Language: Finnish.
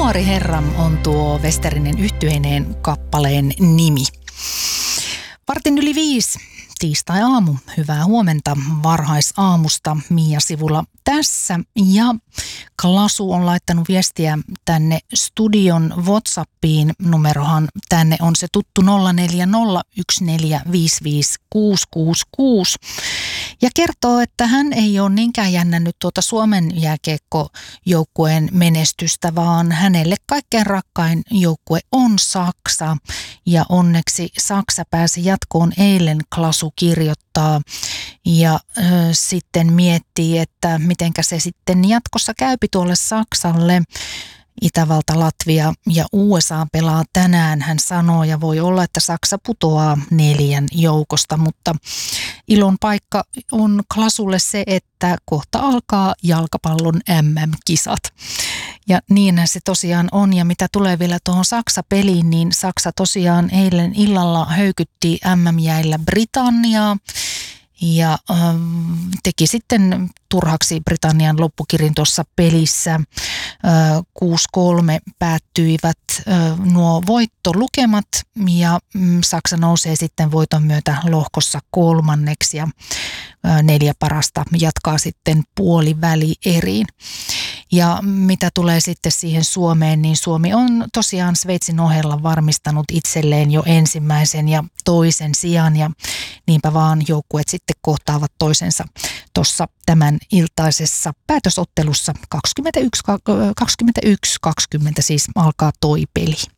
Nuori herra on tuo Westerinen yhtyeineen kappaleen nimi. 4:45 tiistai-aamu. Hyvää huomenta varhaisaamusta. Mia Sivula tässä. Ja Klasu on laittanut viestiä tänne studion WhatsAppiin. Numerohan tänne on se tuttu 0401455666. Ja kertoo, että hän ei ole niinkään jännännyt tuota Suomen jääkiekkojoukkueen menestystä, vaan hänelle kaikkein rakkain joukkue on Saksa. Ja onneksi Saksa pääsi jatkoon eilen, Klasu kirjoittaa. Ja sitten miettii, että mitenkä se sitten jatkossa käypi tuolle Saksalle. Itävalta, Latvia ja USA pelaa tänään, hän sanoo, ja voi olla, että Saksa putoaa 4 joukosta, mutta ilon paikka on Klasulle se, että kohta alkaa jalkapallon MM-kisat. Ja niinhän se tosiaan on, ja mitä tulee vielä tuohon Saksa-peliin, niin Saksa tosiaan eilen illalla höykytti MM-jäillä Britanniaa. Ja teki sitten turhaksi Britannian loppukirin tuossa pelissä. 6-3 päättyivät nuo voittolukemat ja Saksa nousee sitten voiton myötä lohkossa 3. ja 4 parasta jatkaa sitten puolivälieriin. Ja mitä tulee sitten siihen Suomeen, niin Suomi on tosiaan Sveitsin ohella varmistanut itselleen jo ensimmäisen ja toisen sijan, ja niinpä vaan joukkueet sitten kohtaavat toisensa tuossa tämän iltaisessa päätösottelussa 21-20 siis alkaa toi peli.